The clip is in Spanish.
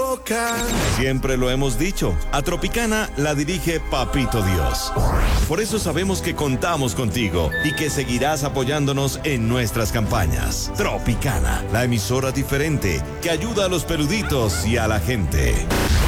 loca. Siempre lo hemos dicho, a Tropicana la dirige Papito Dios. Por eso sabemos que contamos contigo y que seguirás apoyándonos en nuestras campañas. Tropicana, la emisora diferente que ayuda a los peluditos y a la gente.